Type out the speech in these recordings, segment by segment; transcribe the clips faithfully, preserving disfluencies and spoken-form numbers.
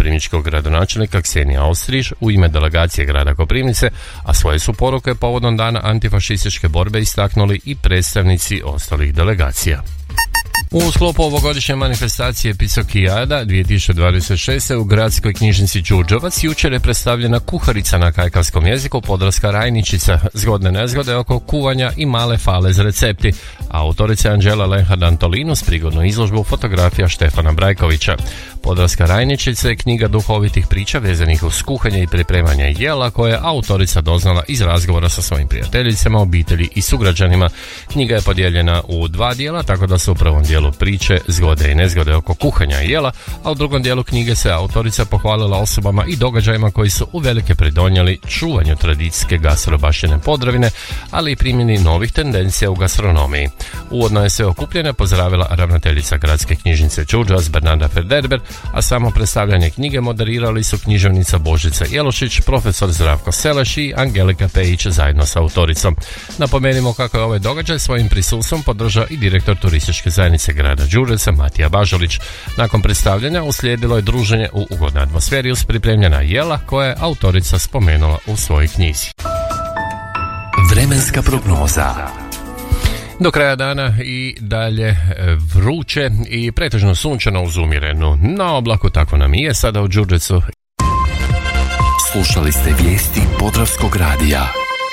koprivničkog gradonačelnika Ksenija Ostrić u ime delegacije grada Koprivnice, a svoje su poruke povodom dana antifašističke borbe istaknuli i predstavnici ostalih delegacija. U sklopu ovogodišnje manifestacije Pisokijada dvije tisuće dvadeset šeste u gradskoj knjižnici Đurđevac jučer je predstavljena kuharica na kajkavskom jeziku Podravska rajničica, zgodne nezgode oko kuvanja i male fale za recepti. Autorica Anđela Lenhard Antolinus, prigodnu izložbu fotografija Štefana Brajkovića. Podravska rajničica je knjiga duhovitih priča vezanih uz kuhanje i pripremanje jela koje je autorica doznala iz razgovora sa svojim prijateljicama, obitelji i sugrađanima. Knjiga je podijeljena u dva dijela, tako da se u prvom dijelu priče, zgode i nezgode oko kuhanja i jela, a u drugom dijelu knjige se autorica pohvalila osobama i događajima koji su uvelike pridonijeli čuvanju tradicijske gastrobaštine Podravine, ali i primjeni novih tendencija u gastronomiji. Uvodno je sve okupljene pozdravila ravnateljica gradske knjižnice Đurđevac Bernarda Federber, a samo predstavljanje knjige moderirali su književnica Božica Jelušić, profesor Zdravko Seleš i Angelika Pejić zajedno sa autoricom. Napomenimo kako je ovaj događaj svojim prisustvom podržao i direktor turističke zajednice grada Đurđevca Matija Bažolić. Nakon predstavljanja uslijedilo je druženje u ugodnoj atmosferi uz pripremljena jela koje je autorica spomenula u svojoj knjizi. Vremenska prognoza. Do kraja dana i dalje vruće i pretežno sunčano uz umjerenu na oblaku, tako nam i je sada u Đurđevcu. Slušali ste vijesti Podravskog radija.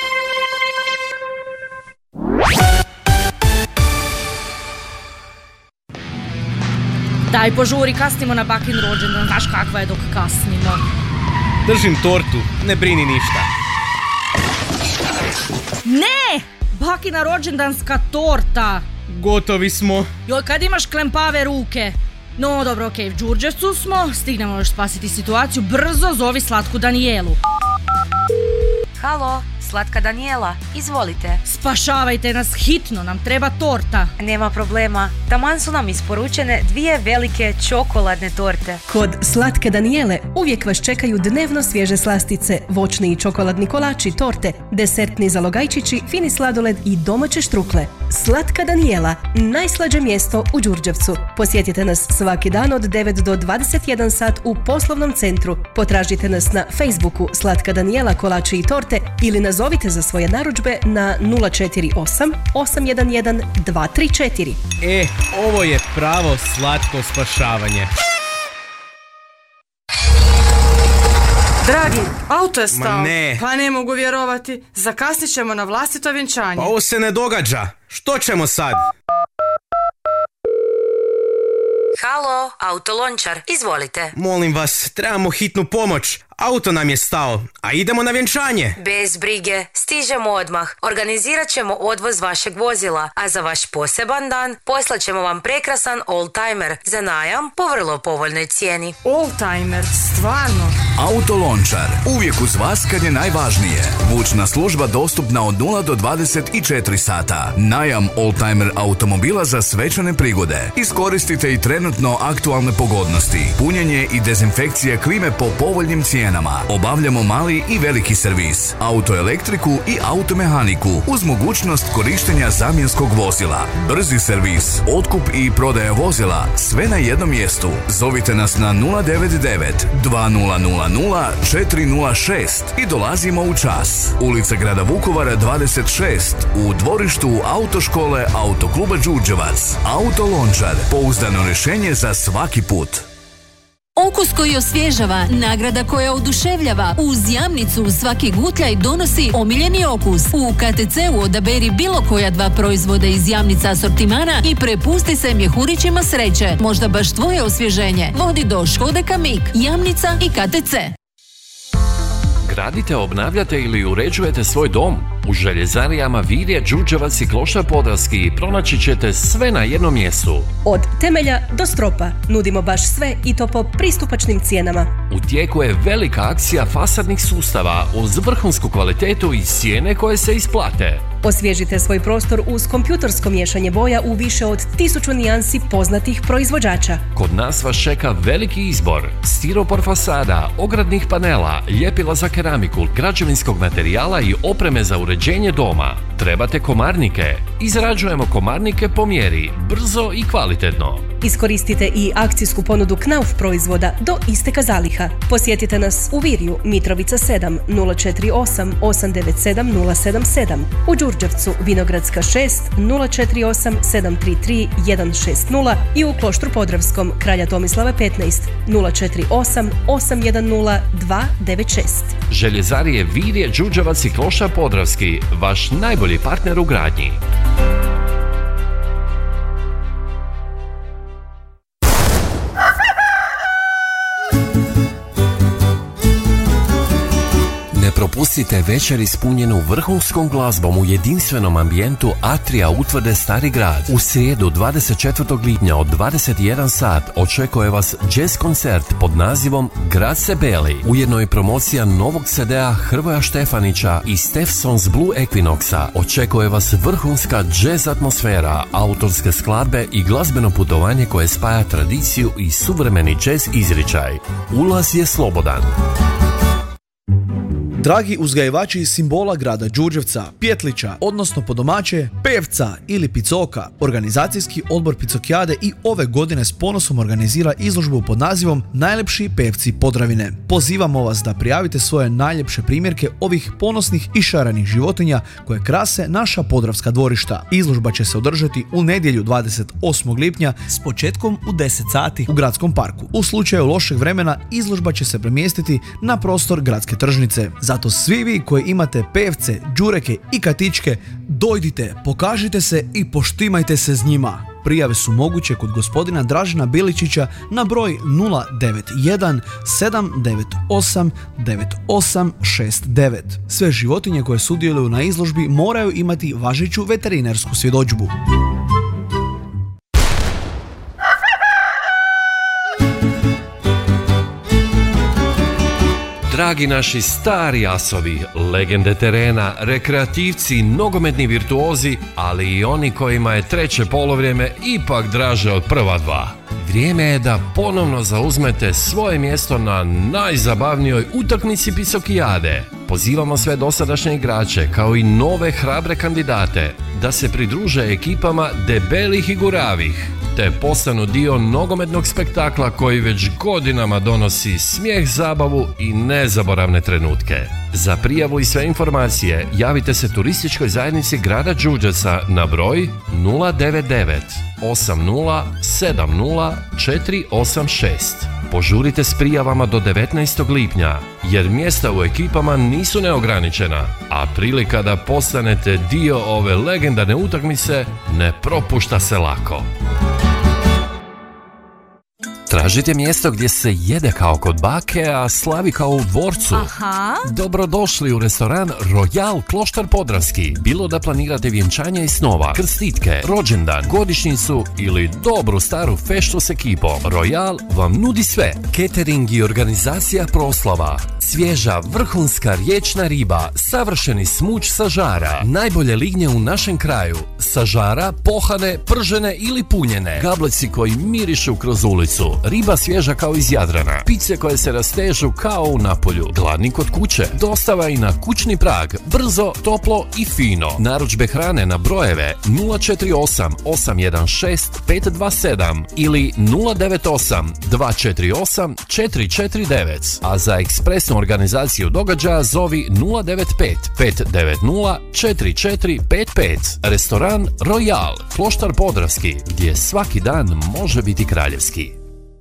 Daj požuri, kasnimo na bakin rođendan, znaš kakva je dok kasnimo. Držim tortu, ne brini ništa. Ne! Bakina rođendanska torta. Gotovi smo. Joj, kad imaš klempave ruke. No, dobro, okej, okay, u Đurđevcu smo, stignemo još spasiti situaciju, brzo zovi slatku Danijelu. Halo, slatka Danijela, izvolite. Spašavajte nas, hitno, nam treba torta. Nema problema, taman su nam isporučene dvije velike čokoladne torte. Kod Slatke Danijele uvijek vas čekaju dnevno svježe slastice, voćni i čokoladni kolači, torte, desertni zalogajčići, fini sladoled i domaće štrukle. Slatka Danijela, najslađe mjesto u Đurđevcu. Posjetite nas svaki dan od devet do dvadeset jedan sat u poslovnom centru. Potražite nas na Facebooku Slatka Danijela kolači i torte ili nazovite za svoje narudžbe na nula četiri osam osam jedan jedan dva tri četiri. E, ovo je pravo slatko spašavanje. Dragi, auto je stao. Ma ne. Pa ne mogu vjerovati. Zakasnit ćemo na vlastito vjenčanje. Pa ovo se ne događa. Što ćemo sad? Halo, autolončar, izvolite. Molim vas, trebamo hitnu pomoć. Auto nam je stao, a idemo na vjenčanje. Bez brige, stižemo odmah. Organizirat ćemo odvoz vašeg vozila, a za vaš poseban dan poslat ćemo vam prekrasan oldtimer za najam po vrlo povoljnoj cijeni. Oldtimer, stvarno? Autolončar, uvijek uz vas kad je najvažnije. Vučna služba dostupna od nula do dvadeset četiri sata. Najam oldtimer automobila za svečane prigode. Iskoristite i trenutno aktualne pogodnosti. Punjenje i dezinfekcija klime po povoljnim cijenama. Obavljamo mali i veliki servis, autoelektriku i automehaniku uz mogućnost korištenja zamjenskog vozila. Brzi servis, otkup i prodaja vozila, sve na jednom mjestu. Zovite nas na nula devet devet dva nula nula nula četiri nula šest i dolazimo u čas. Ulica grada Vukovara dvadeset šest u dvorištu autoškole Autokluba Đurđevac. Autolončar, pouzdano rješenje za svaki put. Okus koji osvježava, nagrada koja oduševljava. Uz Jamnicu svaki gutljaj donosi omiljeni okus. U K T C-u odaberi bilo koja dva proizvoda iz Jamnica asortimana i prepusti se mjehurićima sreće. Možda baš tvoje osvježenje vodi do Škode Kamik, Jamnica i K T C. Gradite, obnavljate ili uređujete svoj dom? U željezarijama Virje, Đurđevac i Kloštar Podravski pronaći ćete sve na jednom mjestu. Od temelja do stropa nudimo baš sve i to po pristupačnim cijenama. U tijeku je velika akcija fasadnih sustava uz vrhunsku kvalitetu i cijene koje se isplate. Osvježite svoj prostor uz kompjutorsko miješanje boja u više od tisuću nijansi poznatih proizvođača. Kod nas vas čeka veliki izbor stiropor fasada, ogradnih panela, ljepila za keramiku, građevinskog materijala i opreme za uređenje doma. Trebate komarnike? Izrađujemo komarnike po mjeri, brzo i kvalitetno. Iskoristite i akcijsku ponudu Knauf proizvoda do isteka zaliha. Posjetite nas u Virju, Mitrovica sedam, nula četiri osam, osam devet sedam, nula sedam sedam. U Đurđevcu, Vinogradska šest, nula četiri osam, sedam tri tri, jedan šest nula i u Kloštru Podravskom, Kralja Tomislava petnaest, nula četiri osam, osam jedan nula, dva devet šest. Željezarije Virje, Đurđevac i Kloštar Podravski, vaš najbolji partner u gradnji. Ne propustite večer ispunjenu vrhunskom glazbom u jedinstvenom ambijentu Atrija Utvrde Stari Grad. U srijedu dvadeset četvrtog lipnja od dvadeset jedan sat očekuje vas jazz koncert pod nazivom Grad se beli. Ujedno je promocija novog ce de a Hrvoja Štefanića i Steffsons Blue Equinoxa. Očekuje vas vrhunska jazz atmosfera, autorske skladbe i glazbeno putovanje koje spaja tradiciju i suvremeni jazz izričaj. Ulaz je slobodan. Dragi uzgajivači simbola grada Đurđevca, Pjetlića, odnosno po domaće, pevca ili picoka, organizacijski odbor Picokijade i ove godine s ponosom organizira izložbu pod nazivom Najljepši pevci Podravine. Pozivamo vas da prijavite svoje najljepše primjerke ovih ponosnih i šarenih životinja koje krase naša podravska dvorišta. Izložba će se održati u nedjelju dvadeset osmog lipnja s početkom u deset sati u gradskom parku. U slučaju lošeg vremena izložba će se premjestiti na prostor gradske tržnice. Zato svi vi koji imate pevce, đureke i katičke, dojdite, pokažite se i poštimajte se s njima. Prijave su moguće kod gospodina Dražena Biličića na broj nula devet jedan sedam devet osam devet osam šest devet. Sve životinje koje sudjeluju na izložbi moraju imati važeću veterinarsku svjedodžbu. Dragi naši stari asovi, legende terena, rekreativci, nogometni virtuozi, ali i oni kojima je treće polovrijeme ipak draže od prva dva. Vrijeme je da ponovno zauzmete svoje mjesto na najzabavnijoj utakmici Picokijade. Pozivamo sve dosadašnje igrače, kao i nove hrabre kandidate, da se pridruže ekipama debelih i guravih, te postanu dio nogometnog spektakla koji već godinama donosi smijeh, zabavu i nezaboravne trenutke. Za prijavu i sve informacije javite se turističkoj zajednici grada Đurđevca na broj nula devet devet osam nula sedam nula četiri osam šest. Požurite s prijavama do devetnaestog lipnja, jer mjesta u ekipama nisu neograničena, a prilika da postanete dio ove legendarne utakmice ne propušta se lako. Tražite mjesto gdje se jede kao kod bake, a slavi kao u dvorcu? Aha. Dobrodošli u restoran Royal Kloštar Podravski. Bilo da planirate vjenčanje i snova, krstitke, rođendan, godišnjicu ili dobru staru feštu s ekipom, Royal vam nudi sve. Catering i organizacija proslava, svježa vrhunska riječna riba, savršeni smuč sa žara, najbolje lignje u našem kraju, sa žara, pohane, pržene ili punjene, gableci koji mirišu kroz ulicu, riba svježa kao iz Jadrana, pice koje se rastežu kao u Napolju, gladni kod kuće, dostava i na kućni prag, brzo, toplo i fino. Narudžbe hrane na brojeve nula četiri osam osam jedan šest pet dva sedam ili nula devet osam dva četiri osam četiri četiri devet, a za ekspresnu organizaciju događaja zovi nula devet pet pet devet nula četiri četiri pet pet. Restoran Royal, Kloštar Podravski, gdje svaki dan može biti kraljevski.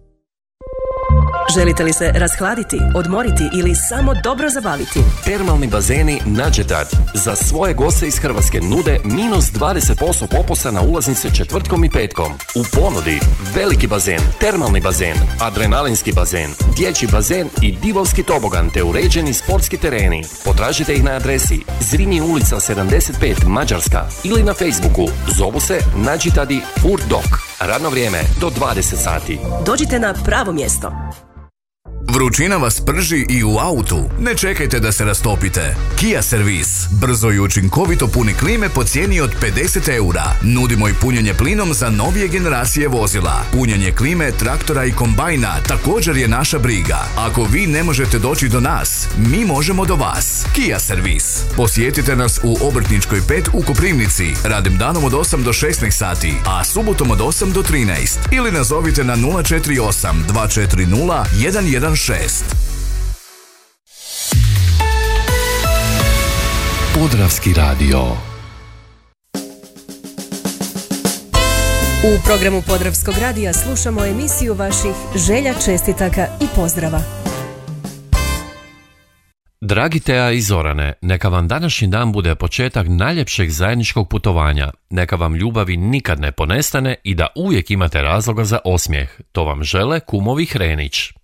Želite li se rashladiti, odmoriti ili samo dobro zabaviti? Termalni bazeni Nađetad za svoje goste iz Hrvatske nude minus dvadeset posto popusta na ulaznice četvrtkom i petkom. U ponudi veliki bazen, termalni bazen, adrenalinski bazen, dječji bazen i divovski tobogan te uređeni sportski tereni. Potražite ih na adresi Zrinji ulica sedamdeset pet Mađarska ili na Facebooku. Zovu se Nađetadi Furdok. Radno vrijeme do dvadeset sati. Dođite na pravo mjesto. Vrućina vas prži i u autu. Ne čekajte da se rastopite. Kia Servis. Brzo i učinkovito puni klime po cijeni od pedeset eura. Nudimo i punjenje plinom za novije generacije vozila. Punjenje klime, traktora i kombajna također je naša briga. Ako vi ne možete doći do nas, mi možemo do vas. Kia Servis. Posjetite nas u Obrtničkoj pet u Koprivnici. Radim danom od osam do šesnaest sati, a subotom od osam do trinaest. Ili nazovite na nula četiri osam dva četiri nula jedan jedan šest. Podravski radio. U programu Podravskog radija slušamo emisiju vaših želja, čestitaka i pozdrava. Dragi Teja i Zorane, neka vam današnji dan bude početak najljepšeg zajedničkog putovanja. Neka vam ljubavi nikad ne ponestane i da uvijek imate razloga za osmijeh. To vam žele kumovi Hrenić.